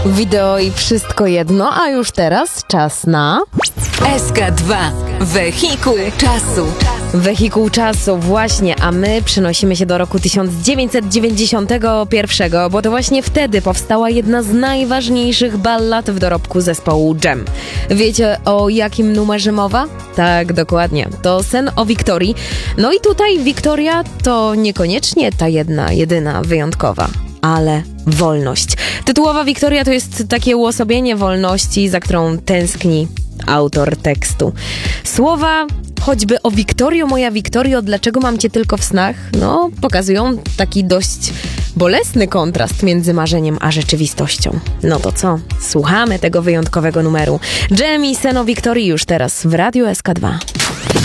Wideo i wszystko jedno, a już teraz czas na... SK2. Wehikuł czasu. Wehikuł czasu, właśnie, a my przenosimy się do roku 1991, bo to właśnie wtedy powstała jedna z najważniejszych ballad w dorobku zespołu Dżem. Wiecie, o jakim numerze mowa? Tak, dokładnie. To Sen o Wiktorii. No i tutaj Wiktoria to niekoniecznie ta jedna, jedyna, wyjątkowa, ale wolność. Tytułowa Wiktoria to jest takie uosobienie wolności, za którą tęskni autor tekstu. Słowa choćby o Wiktorio, moja Wiktorio, dlaczego mam cię tylko w snach? No, pokazują taki dość bolesny kontrast między marzeniem a rzeczywistością. No to co? Słuchamy tego wyjątkowego numeru. Dżem i Sen o Wiktorii już teraz w Radiu SK2.